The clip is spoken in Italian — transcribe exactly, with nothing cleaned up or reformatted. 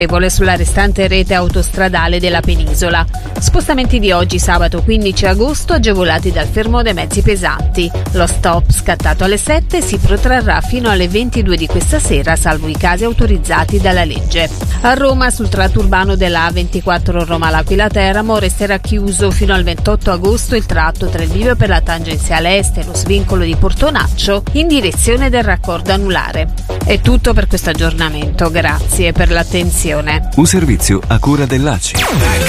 sulla restante rete autostradale della penisola. Spostamenti di oggi, sabato quindici agosto, agevolati dal fermo dei mezzi pesanti. Lo stop, scattato alle sette, si protrarrà fino alle ventidue di questa sera, salvo i casi autorizzati dalla legge. A Roma, sul tratto urbano della A ventiquattro Roma-L'Aquila Teramo, resterà chiuso fino al ventotto agosto il tratto tra il bivio per la tangenziale est e lo svincolo di Portonaccio in direzione del raccordo anulare. È tutto per questo aggiornamento, grazie per l'attenzione. Un servizio a cura dell'A C I.